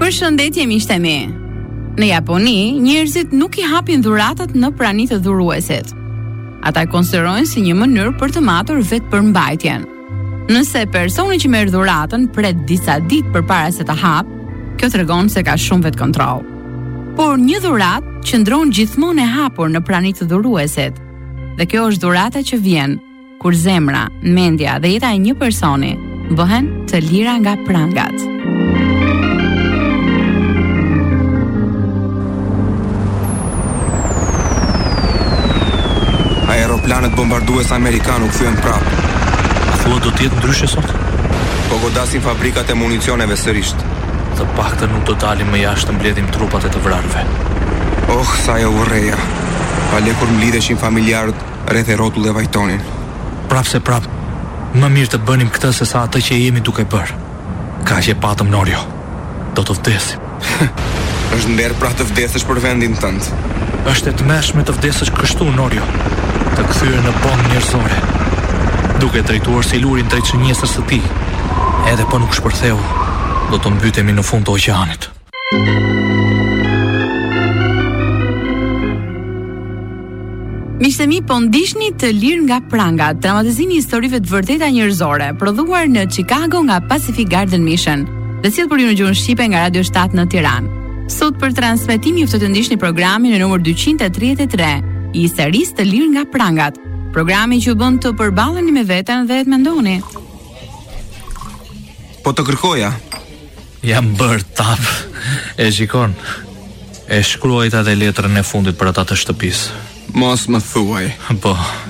Përshëndetje miqtë mi. Në Japoni, njerëzit nuk I hapin dhuratat në prani të dhuruesit. Ata e konsiderojnë si një mënyrë për të matur vetë për mbajtjen. Nëse personi që merr dhuratën pret disa ditë përpara se ta hap, kjo tregon se ka shumë vetkontroll. Por një dhuratë qëndron gjithmonë e hapur në prani të dhuruesit. Dhe kjo është dhurata që vjen kur zemra, mendja dhe jeta e një personi bëhen të lira nga prangat. Aeroplanet bombardues amerikan u kthyen prapë. A thua do të jetë ndryshe sot? Po godasin fabrikat e municioneve sërish. Të paktën nuk do dalim më jashtë të mbledhim trupat e të vrarëve. Oh, sa e urreja. Pale kur mlidheshin familjarët rreth e rrotull dhe vajtonin. Prap se prap. Më mirë të bënim këtë se sa atë që jemi duke bërë. Ka që patëm Norio. Do të vdesim. Është nder pra të vdesësh për vendin tënd. Është e tmerrshme të vdesësh kështu, Norio. Të kthyer në bombë njerëzore. Duke drejtuar si lurin drejt shënjesës së tij. Edhe po nuk shpërtheu, do të mbytemi në fund të oqeanit. Miqtemi, po ndihni të lirë nga prangat, dramatizimi I historive të vërteta njerëzore, prodhuar në Chicago nga Pacific Garden Mission, dhe sjell për ju në gjuhën shqipe nga Radio 7 në Tiranë. Sot për transmetim ju ftoj të ndiqni programin në numër 233 I serisë të lirë nga prangat, programi që ju bën të përballeni me veten dhe të mendoni. Po të kërkoja. Jam bërë tap. E shikon. E shkruajta dhe letrën e fundit për ata të shtëpisë. Mos më thuaj. Po.